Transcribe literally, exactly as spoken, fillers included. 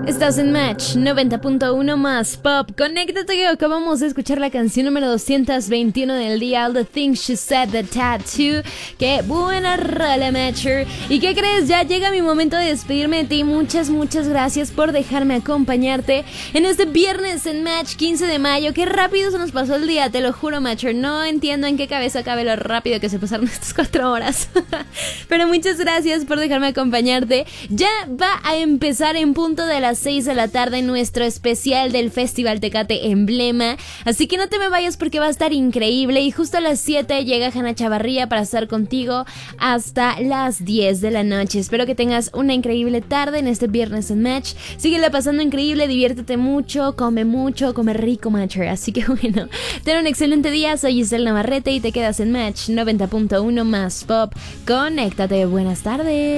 Estás en Match noventa punto uno más Pop. Conéctate que acabamos de escuchar la canción número doscientos veintiuno del día, All the Things She Said, The Tattoo. Qué buena rola, Matcher. ¿Y qué crees? Ya llega mi momento de despedirme de ti. Muchas, muchas gracias por dejarme acompañarte en este viernes en Match quince de mayo. Qué rápido se nos pasó el día, te lo juro, Matcher. No entiendo en qué cabeza cabe lo rápido que se pasaron estas cuatro horas. Pero muchas gracias por dejarme acompañarte. Ya va a empezar en punto de las seis de la tarde nuestro especial del Festival Tecate Emblema, así que no te me vayas porque va a estar increíble. Y justo a las siete llega Hanna Chavarría para estar contigo hasta las diez de la noche. Espero que tengas una increíble tarde en este viernes en Match. Síguela pasando increíble, diviértete mucho, come mucho, come rico, Matcher. Así que bueno, ten un excelente día. Soy Giselle Navarrete y te quedas en Match noventa punto uno más Pop. Conéctate, buenas tardes.